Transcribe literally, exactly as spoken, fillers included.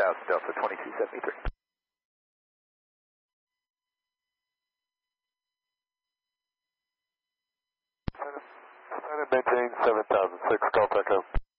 thousand Delta twenty-two seventy-three. Maintain seven thousand six, Golf Echo.